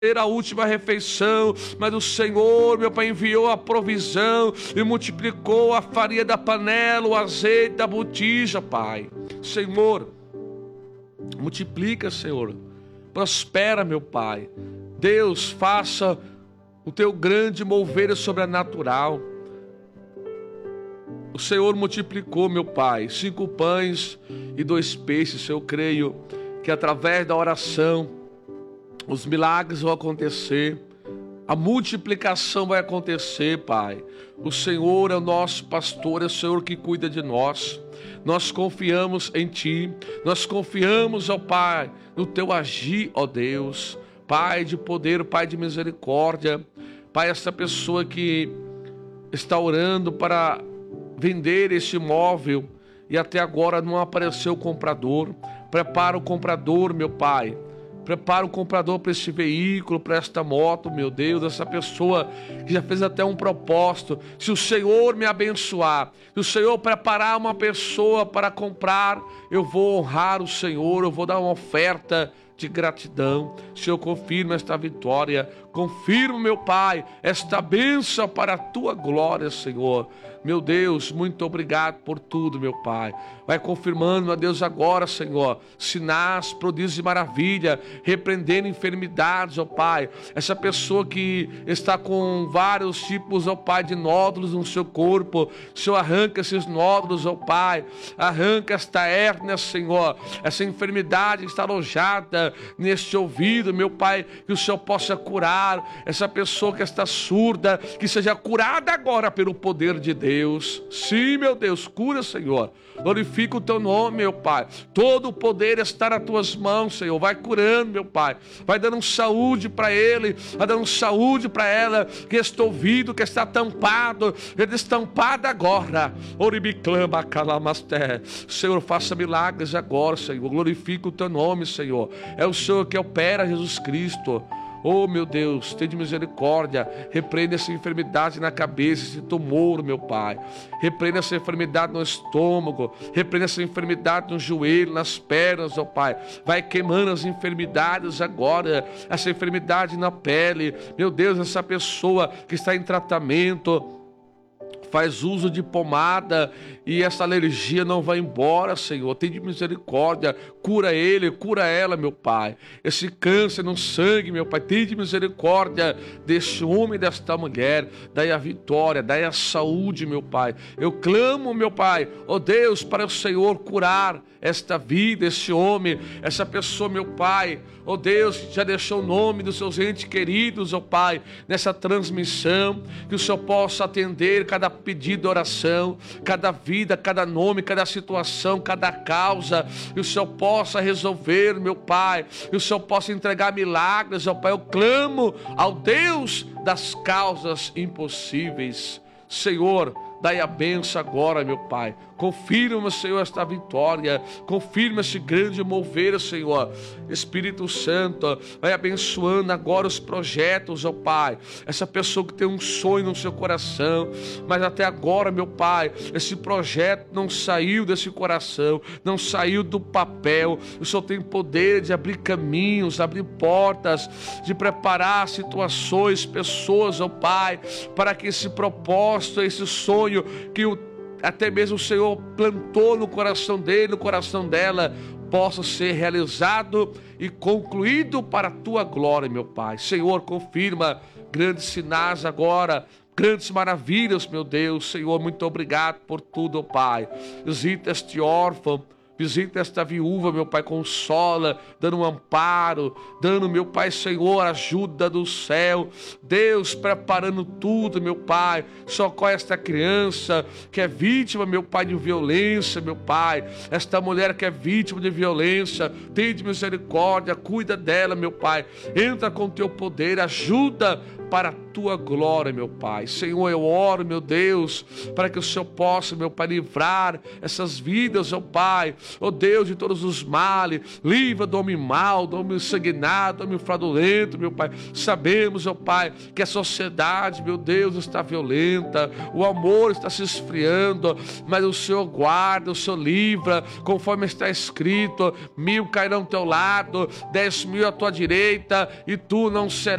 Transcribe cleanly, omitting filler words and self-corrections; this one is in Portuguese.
a última refeição, mas o Senhor, meu Pai, enviou a provisão e multiplicou a farinha da panela, o azeite da botija, Pai. Senhor, multiplica, Senhor, prospera, meu Pai. Deus, faça o teu grande mover sobrenatural. O Senhor multiplicou, meu Pai, 5 pães e 2 peixes. Eu creio que através da oração os milagres vão acontecer, a multiplicação vai acontecer, Pai. O Senhor é o nosso pastor, é o Senhor que cuida de nós. Nós confiamos em Ti, nós confiamos, ó Pai, no Teu agir, ó Deus. Pai de poder, Pai de misericórdia. Pai, essa pessoa que está orando para vender esse imóvel e até agora não apareceu o comprador. Prepara o comprador, meu Pai. Prepara o comprador para esse veículo, para esta moto, meu Deus, essa pessoa que já fez até um propósito. Se o Senhor me abençoar, se o Senhor preparar uma pessoa para comprar, eu vou honrar o Senhor, eu vou dar uma oferta de gratidão. Senhor, confirma esta vitória, confirma, meu Pai, esta bênção para a Tua glória, Senhor. Meu Deus, muito obrigado por tudo, meu Pai. Vai confirmando, meu Deus, agora, Senhor, sinais, prodígios e maravilha, repreendendo enfermidades, ó Pai. Essa pessoa que está com vários tipos, ó Pai, de nódulos no seu corpo, Senhor, arranca esses nódulos, ó Pai. Arranca esta hérnia, Senhor, essa enfermidade que está alojada neste ouvido, meu Pai, que o Senhor possa curar essa pessoa que está surda, que seja curada agora pelo poder de Deus. Sim, meu Deus, cura, Senhor. Glorifica o Teu nome, meu Pai. Todo o poder está nas Tuas mãos, Senhor. Vai curando, meu Pai. Vai dando saúde para ele, vai dando saúde para ela, que este ouvido que está tampado, é destampado agora. Oribiclama calamasté. Senhor, faça milagres agora, Senhor. Glorifica o Teu nome, Senhor. É o Senhor que opera, Jesus Cristo. Oh, meu Deus, tenha misericórdia. Repreenda essa enfermidade na cabeça, esse tumor, meu Pai. Repreenda essa enfermidade no estômago. Repreenda essa enfermidade no joelho, nas pernas, ó Pai. Vai queimando as enfermidades agora. Essa enfermidade na pele. Meu Deus, essa pessoa que está em tratamento, faz uso de pomada e essa alergia não vai embora, Senhor. Tem de misericórdia, cura ele, cura ela, meu Pai. Esse câncer no sangue, meu Pai, tem de misericórdia deste homem e desta mulher. Dai a vitória, dai a saúde, meu Pai. Eu clamo, meu Pai, ó Deus, para o Senhor curar esta vida, este homem, essa pessoa, meu Pai. Ó Deus, já deixou o nome dos seus entes queridos, ó Pai, nessa transmissão, que o Senhor possa atender cada pedido de oração, cada vida, cada nome, cada situação, cada causa, e o Senhor possa resolver, meu Pai, e o Senhor possa entregar milagres, ó Pai. Eu clamo ao Deus das causas impossíveis. Senhor, dai a benção agora, meu Pai. Confirma, Senhor, esta vitória. Confirma esse grande mover, Senhor. Espírito Santo, vai abençoando agora os projetos, ó Pai. Essa pessoa que tem um sonho no seu coração, mas até agora, meu Pai, esse projeto não saiu desse coração, não saiu do papel. O Senhor tem poder de abrir caminhos, abrir portas, de preparar situações, pessoas, ó Pai, para que esse propósito, esse sonho que até mesmo o Senhor plantou no coração dele, no coração dela, possa ser realizado e concluído para a Tua glória, meu Pai. Senhor, confirma grandes sinais agora, grandes maravilhas, meu Deus. Senhor, muito obrigado por tudo, ó Pai. Visita este órfão, visita esta viúva, meu Pai, consola, dando um amparo, dando, meu Pai, Senhor, ajuda do céu. Deus, preparando tudo, meu Pai. Socorre esta criança que é vítima, meu Pai, de violência, meu Pai. Esta mulher que é vítima de violência, tem de misericórdia, cuida dela, meu Pai. Entra com Teu poder, ajuda para a Tua glória, meu Pai. Senhor, eu oro, meu Deus, para que o Senhor possa, meu Pai, livrar essas vidas, ó Pai, ó Deus, de todos os males. Livra do homem mau, do homem sanguinário, do homem fraudulento, meu Pai. Sabemos, ó Pai, que a sociedade, meu Deus, está violenta, o amor está se esfriando, mas o Senhor guarda, o Senhor livra, conforme está escrito: 1000 cairão ao teu lado, 10.000 à tua direita, e tu não serás